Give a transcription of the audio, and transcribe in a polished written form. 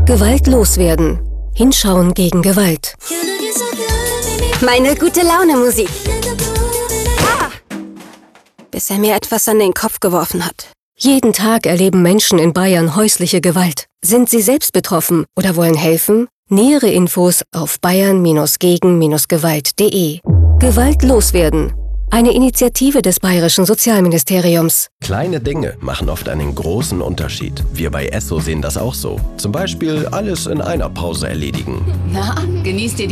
Gewalt loswerden. Hinschauen gegen Gewalt. Meine gute Laune Musik. Bis er mir etwas an den Kopf geworfen hat. Jeden Tag erleben Menschen in Bayern häusliche Gewalt. Sind Sie selbst betroffen oder wollen helfen? Nähere Infos auf bayern-gegen-gewalt.de. Gewalt loswerden. Eine Initiative des Bayerischen Sozialministeriums. Kleine Dinge machen oft einen großen Unterschied. Wir bei Esso sehen das auch so. Zum Beispiel alles in einer Pause erledigen. Na, genießt ihr